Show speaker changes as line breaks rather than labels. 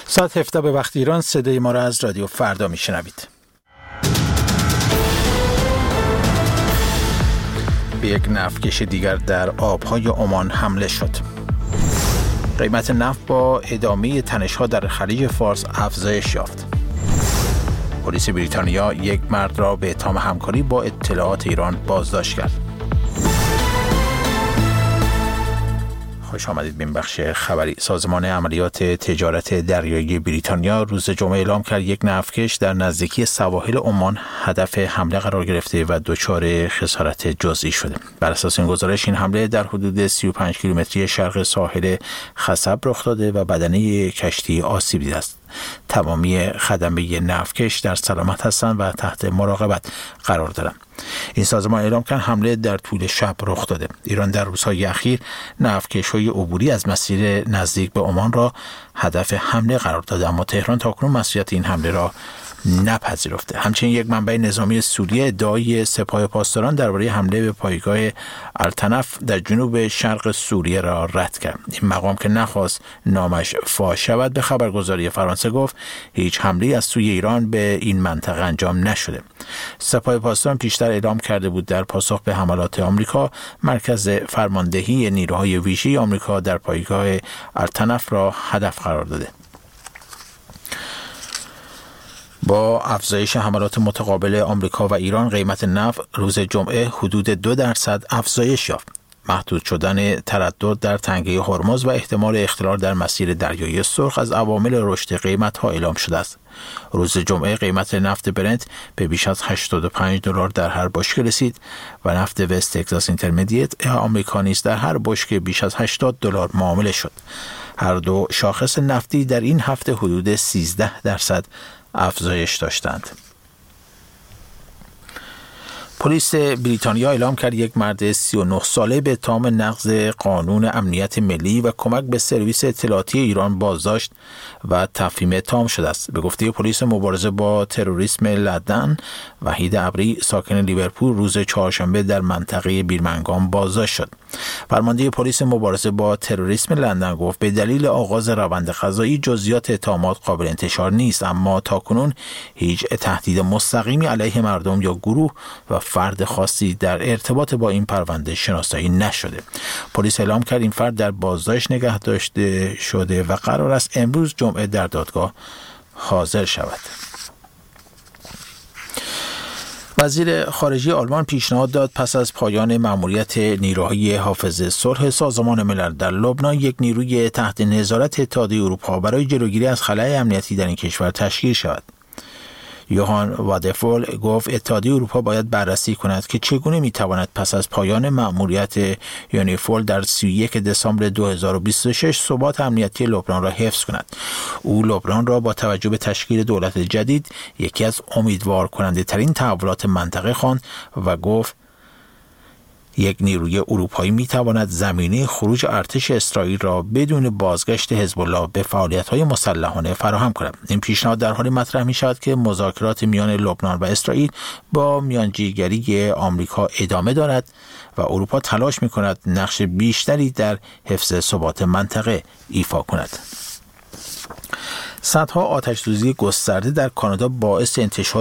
ساعت 17 به وقت ایران صدای ما را از رادیو فردا میشنوید. به یک نفتکش دیگر در آبهای عمان حمله شد. قیمت نفت با ادامه تنش‌ها در خلیج فارس افزایش یافت. پلیس بریتانیا یک مرد را به اتهام همکاری با اطلاعات ایران بازداشت کرد. خوش آمدید به این بخش خبری. سازمان عملیات تجارت دریایی بریتانیا روز جمعه اعلام کرد یک نفتکش در نزدیکی سواحل عمان هدف حمله قرار گرفته و دچار خسارت جزئی شده. بر اساس این گزارش این حمله در حدود 35 کیلومتری شرق ساحل خصب رخ داده و بدنه کشتی آسیب دیده است. تمامی خدمه نفتکش در سلامت هستند و تحت مراقبت قرار دارند. این سازمان اعلام کرد حمله در طول شب رخ داده. ایران در روزهای اخیر نفتکش‌های عبوری از مسیر نزدیک به عمان را هدف حمله قرار داده، اما تهران تاکنون مسئولیت این حمله را نپذیرفته. همچنین یک منبع نظامی سوریه ادعای سپاه پاسداران درباره حمله به پایگاه التنف در جنوب شرق سوریه را رد کرد. این مقام که نخواست نامش فاش شود به خبرگزاری فرانسه گفت هیچ حمله از سوی ایران به این منطقه انجام نشده. سپاه پاسداران پیشتر اعلام کرده بود در پاسخ به حملات آمریکا مرکز فرماندهی نیروهای ویژه آمریکا در پایگاه التنف را هدف قرار داده. با افزایش حملات متقابل آمریکا و ایران قیمت نفت روز جمعه حدود 2% افزایش یافت. محدود شدن تردد در تنگه هرمز و احتمال اختلال در مسیر دریایی سرخ از عوامل رشد قیمت‌ها اعلام شده است. روز جمعه قیمت نفت برنت به بیش از $85 در هر بشکه رسید و نفت وست تگزاس اینترمدیت آمریکا نیز در هر بشکه بیش از $80 معامله شد. هر دو شاخص نفتی در این هفته حدود 13% افزایش داشتند. پلیس بریتانیا اعلام کرد یک مرد 39 ساله به اتهام نقض قانون امنیت ملی و کمک به سرویس اطلاعاتی ایران بازداشت و تفهیم اتهام شده است. به گفته پلیس مبارزه با تروریسم لندن، وحید ابری ساکن لیورپول روز چهارشنبه در منطقه بیرمنگام بازداشت شد. فرمانده پلیس مبارزه با تروریسم لندن گفت به دلیل آغاز روند قضایی جزئیات اتهامات قابل انتشار نیست، اما تاکنون هیچ تهدید مستقیمی علیه مردم یا گروه و فرد خاصی در ارتباط با این پرونده شناسایی نشده. پلیس اعلام کرد این فرد در بازداشت نگه داشته شده و قرار است امروز جمعه در دادگاه حاضر شود. وزیر خارجه آلمان پیشنهاد داد پس از پایان مأموریت نیروهای حافظ صلح سازمان ملل در لبنان یک نیروی تحت نظارت اتحادیه اروپا برای جلوگیری از خلأ امنیتی در این کشور تشکیل شود. یوهان وادفول گفت اتحادیه اروپا باید بررسی کند که چگونه میتواند پس از پایان مأموریت یونیفول در 31 دسامبر 2026 ثبات امنیتی لبنان را حفظ کند. او لبنان را با توجه به تشکیل دولت جدید یکی از امیدوار کننده ترین تحولات منطقه خواند و گفت یک نیروی اروپایی میتواند زمینه خروج ارتش اسرائیل را بدون بازگشت حزب الله به فعالیت‌های مسلحانه فراهم کند. این پیشنهاد در حالی مطرح می‌شود که مذاکرات میان لبنان و اسرائیل با میانجیگری آمریکا ادامه دارد و اروپا تلاش می‌کند نقش بیشتری در حفظ ثبات منطقه ایفا کند. صدها آتش‌سوزی گسترده در کانادا باعث انتشار